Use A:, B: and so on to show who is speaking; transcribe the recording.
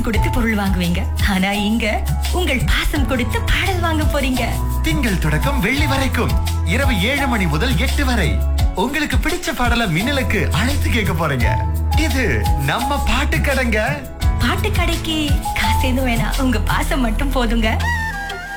A: கொடுத்து பொருள் வாங்குவீங்க. ஆனா இங்க உங்கள் பாசம் கொடுத்து பாடல் வாங்க போறீங்க.
B: திங்கள் தொடக்கம் வெள்ளி வரைக்கும் இரவு 7 மணி முதல் 8 வரை உங்களுக்கு பிடிச்ச பாடல மின்னலுக்கு அழைத்து கேட்க போறீங்க. இது நம்ம பாட்டு கடைங்க.
A: பாட்டு கடைக்கு காசு எதுவும் வேணாம், உங்க பாசம் மட்டும் போதுங்க.